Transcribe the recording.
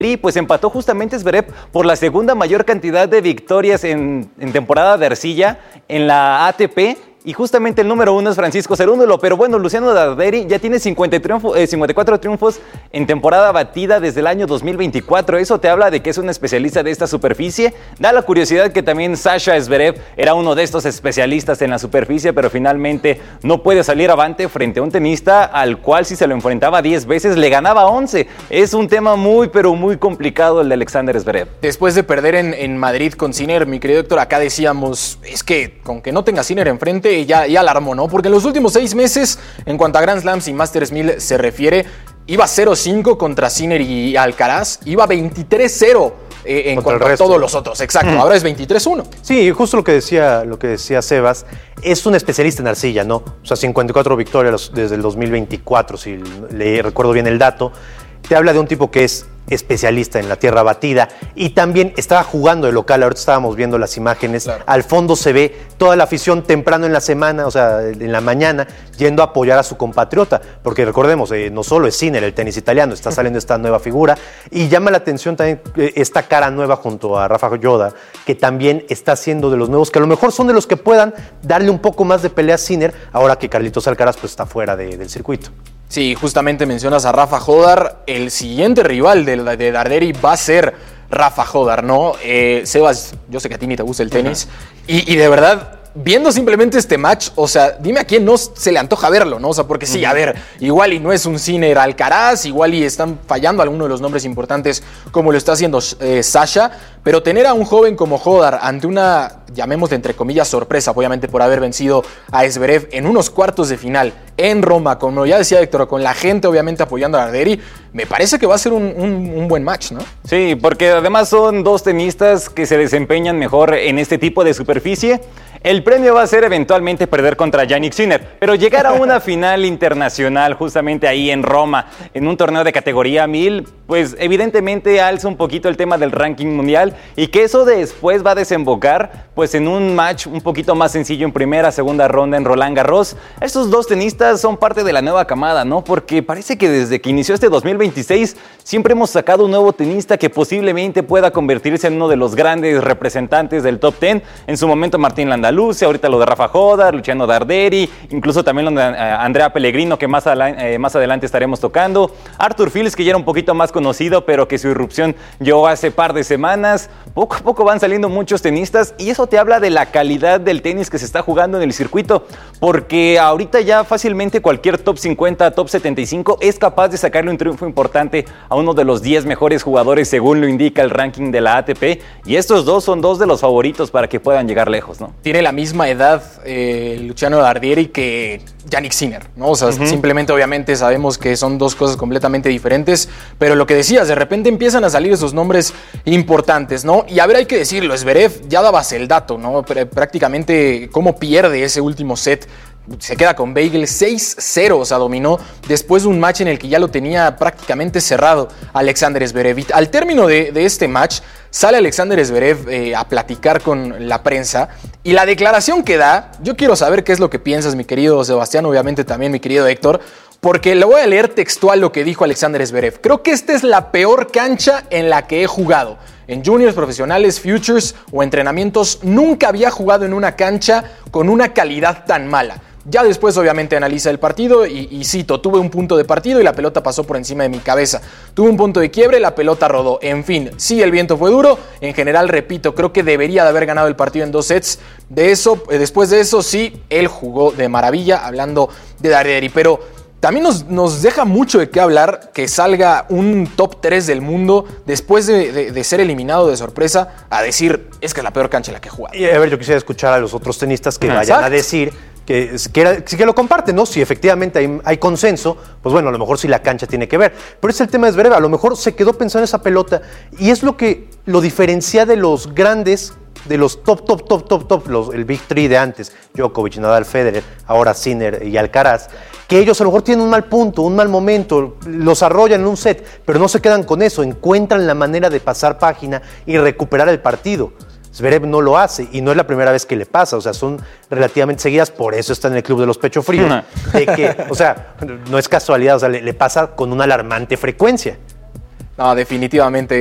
Y pues empató justamente Zverev por la segunda mayor cantidad de victorias en temporada de arcilla en la ATP. Y justamente el número 1 es Francisco Cerúndolo. Pero bueno, Luciano Darderi ya tiene 54 triunfos en temporada batida desde el año 2024. Eso te habla de que es un especialista de esta superficie. Da la curiosidad que también Sasha Zverev era uno de estos especialistas en la superficie, pero finalmente no puede salir avante frente a un tenista al cual si se lo enfrentaba 10 veces le ganaba 11. Es un tema muy, pero muy complicado el de Alexander Zverev. Después de perder en Madrid con Sinner, mi querido Héctor, acá decíamos, es que con que no tenga Sinner enfrente, ya alarmó, ¿no? Porque en los últimos 6 meses, en cuanto a Grand Slams y Masters 1000 se refiere, iba 0-5 contra Sinner y Alcaraz, iba 23-0 en cuanto a todos los otros. Exacto, ahora es 23-1. Sí, justo lo que decía Sebas, es un especialista en arcilla, ¿no? O sea, 54 victorias desde el 2024, si le recuerdo bien el dato. Te habla de un tipo que es especialista en la tierra batida y también estaba jugando de local. Ahorita estábamos viendo las imágenes, claro. Al fondo se ve toda la afición temprano en la semana, o sea, en la mañana, yendo a apoyar a su compatriota, porque recordemos, no solo es Sinner el tenis italiano, está saliendo esta nueva figura y llama la atención también esta cara nueva junto a Rafa Jodar, que también está siendo de los nuevos, que a lo mejor son de los que puedan darle un poco más de pelea a Sinner, ahora que Carlitos Alcaraz pues está fuera del circuito. Sí, justamente mencionas a Rafa Jodar. El siguiente rival de Darderi va a ser Rafa Jodar, ¿no? Sebas, yo sé que a ti ni te gusta el tenis. Y de verdad, viendo simplemente este match, o sea, dime a quién no se le antoja verlo, ¿no? O sea, porque sí, a ver, igual y no es un Sinner Alcaraz, igual y están fallando algunos de los nombres importantes como lo está haciendo Sasha, pero tener a un joven como Jodar ante una, llamémosle entre comillas, sorpresa, obviamente por haber vencido a Zverev en unos cuartos de final en Roma, como ya decía Héctor, con la gente obviamente apoyando a Darderi, me parece que va a ser un buen match, ¿no? Sí, porque además son dos tenistas que se desempeñan mejor en este tipo de superficie. El premio va a ser eventualmente perder contra Jannik Sinner, pero llegar a una final internacional justamente ahí en Roma, en un torneo de categoría 1000, pues evidentemente alza un poquito el tema del ranking mundial y que eso después va a desembocar pues en un match un poquito más sencillo en primera, segunda ronda en Roland Garros. Estos dos tenistas son parte de la nueva camada, ¿no? Porque parece que desde que inició este 2026 siempre hemos sacado un nuevo tenista que posiblemente pueda convertirse en uno de los grandes representantes del top 10. En su momento Martín Landaluce, ahorita lo de Rafa Jodar, Luciano Darderi, incluso también lo de Andrea Pellegrino, que más adelante estaremos tocando. Arthur Fils, que ya era un poquito más conocido, pero que su irrupción llegó hace par de semanas. Poco a poco van saliendo muchos tenistas y eso te habla de la calidad del tenis que se está jugando en el circuito, porque ahorita ya fácilmente cualquier top 50, top 75 es capaz de sacarle un triunfo importante a uno de los 10 mejores jugadores según lo indica el ranking de la ATP, y estos dos son dos de los favoritos para que puedan llegar lejos, ¿no? Tiene la misma edad Luciano Darderi que Jannik Sinner, ¿no? O sea, simplemente obviamente sabemos que son dos cosas completamente diferentes, pero lo que decías, de repente empiezan a salir esos nombres importantes, ¿no? Y a ver, hay que decirlo, Zverev, ya dabas el dato, ¿no? Prácticamente cómo pierde ese último set. Se queda con Bagel 6-0, o sea, dominó después de un match en el que ya lo tenía prácticamente cerrado Alexander Zverev. Al término de este match, sale Alexander Zverev a platicar con la prensa y la declaración que da, yo quiero saber qué es lo que piensas, mi querido Sebastián, obviamente también mi querido Héctor, porque le voy a leer textual lo que dijo Alexander Zverev. Creo que esta es la peor cancha en la que he jugado. En juniors, profesionales, futures o entrenamientos, nunca había jugado en una cancha con una calidad tan mala. Ya después obviamente analiza el partido y cito, tuve un punto de partido y la pelota pasó por encima de mi cabeza. Tuve un punto de quiebre, la pelota rodó. En fin, sí, el viento fue duro. En general, repito, creo que debería de haber ganado el partido en 2 sets. Después de eso, sí, él jugó de maravilla, hablando de Darderi. Pero también nos deja mucho de qué hablar que salga un top 3 del mundo después de ser eliminado de sorpresa a decir, es que es la peor cancha en la que he jugado. Y a ver, yo quisiera escuchar a los otros tenistas que vayan a decir que lo comparten, ¿no? Si efectivamente hay consenso, pues bueno, a lo mejor sí la cancha tiene que ver. Pero es el tema de Zverev, a lo mejor se quedó pensando en esa pelota y es lo que lo diferencia de los grandes, de los top, el Big Three de antes, Djokovic, Nadal, Federer, ahora Sinner y Alcaraz, que ellos a lo mejor tienen un mal punto, un mal momento, los arrollan en un set, pero no se quedan con eso, encuentran la manera de pasar página y recuperar el partido. Zverev no lo hace y no es la primera vez que le pasa, o sea, son relativamente seguidas, por eso está en el club de los pecho fríos, de que, o sea, no es casualidad, o sea, le pasa con una alarmante frecuencia. No, definitivamente.